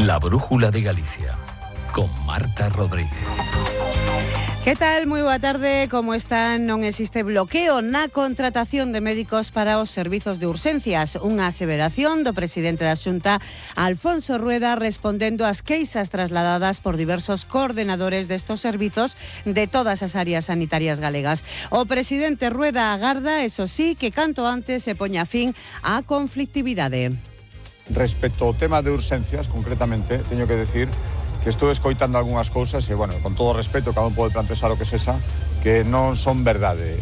La Brújula de Galicia, con Marta Rodríguez. Que tal? Moi boa tarde, como están? Non existe bloqueo na contratación de médicos para os servizos de urxencias. Unha aseveración do presidente da Xunta, Alfonso Rueda, respondendo ás queixas trasladadas por diversos coordenadores destos servizos de todas as áreas sanitarias galegas. O presidente Rueda agarda, eso sí, que canto antes se poña fin á conflictividade. Respecto ao tema de urxencias, concretamente, teño que decir que estou escoitando algunhas cousas e, bueno, con todo o respeto, cada un pode plantexar o que sexa, que non son verdade.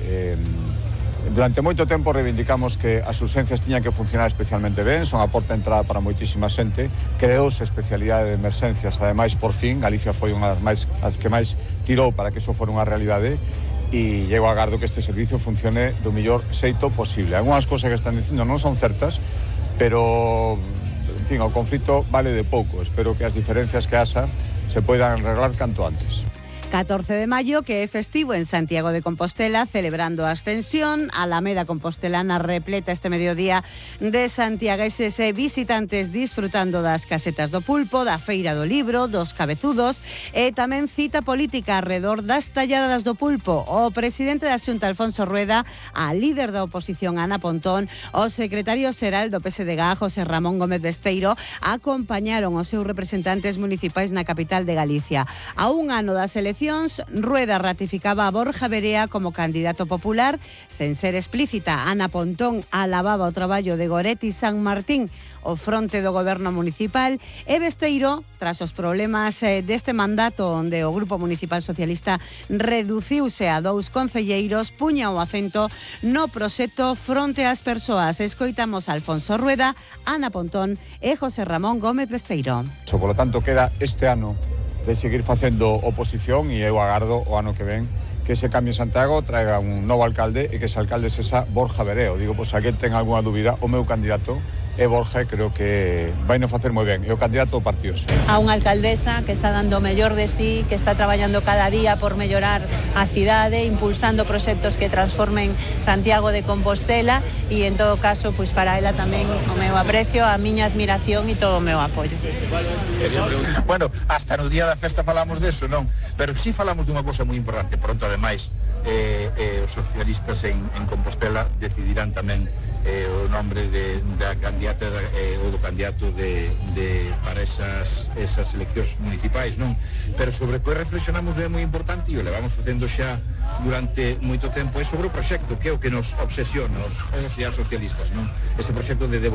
Durante moito tempo reivindicamos que as urxencias tiñan que funcionar especialmente ben, son a porta de entrada para moitísima xente, creouse especialidade de emerxencias, ademais, por fin, Galicia foi unha das que máis tirou para que iso fora unha realidade, e eu agardo que este servicio funcione do mellor xeito posible. Algúnas cousas que están dicindo non son certas, pero, en fin, o conflito vale de pouco. Espero que as diferencias que haxa se poidan arreglar canto antes. 14 de maio, que é festivo en Santiago de Compostela, celebrando a Ascensión, Alameda Compostelana repleta este mediodía de santiagueses e visitantes disfrutando das casetas do pulpo, da feira do libro, dos cabezudos e tamén cita política alrededor das talladas do pulpo. O presidente da Xunta, Alfonso Rueda, a líder da oposición, Ana Pontón, o secretario xeral do PSDG, José Ramón Gómez Besteiro, acompañaron os seus representantes municipais na capital de Galicia. A un ano das eleccións, Rueda ratificaba a Borja Verea como candidato popular. Sen ser explícita, Ana Pontón alababa o traballo de Goretti San Martín o fronte do goberno municipal, e Besteiro, tras os problemas deste mandato onde o Grupo Municipal Socialista reduciuse a 2 concelleiros, puña o acento no proxecto fronte ás persoas. Escoitamos a Alfonso Rueda, Ana Pontón e José Ramón Gómez Besteiro. Por lo tanto, queda este ano de seguir facendo oposición, e eu agardo o ano que ven que ese cambio en Santiago traiga un novo alcalde e que ese alcalde sexa Borja Vereo. Digo, pois, aquel ten algunha dúbida, o meu candidato é Borja, creo que vai non facer moi ben. É o candidato do partido. A unha alcaldesa que está dando o mellor de sí, que está traballando cada día por mellorar a cidade, impulsando proxectos que transformen Santiago de Compostela, e en todo caso, pois para ela tamén o meu aprecio, a miña admiración e todo o meu apoio. Bueno, hasta no día da festa falamos deso, non? Pero sí falamos dunha cosa moi importante. Pronto, ademais, os socialistas en Compostela decidirán tamén o nombre da candidata ou do candidato para esas eleccións municipais, non? Pero sobre o que reflexionamos é moi importante, e o levamos facendo xa durante moito tempo, é sobre o proxecto, que é o que nos obsesiona os socialistas, non? Ese proxecto de